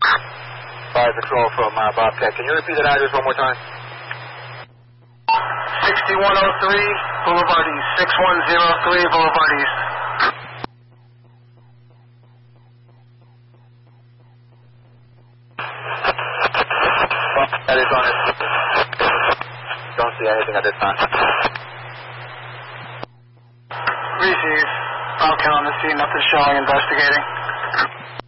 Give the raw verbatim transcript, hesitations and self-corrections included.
Fire Patrol from uh, Bobcat. Can you repeat that address one more time? sixty-one oh three Boulevard East. six one zero three Boulevard East. That is on it. Don't see anything at this time. Receive. Bobcat on the scene. Nothing showing. Investigating.